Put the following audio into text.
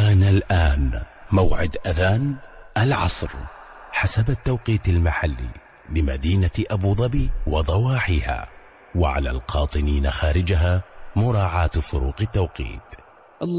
حان الآن موعد أذان العصر حسب التوقيت المحلي لمدينة أبو ظبي وضواحيها، وعلى القاطنين خارجها مراعاة فروق التوقيت.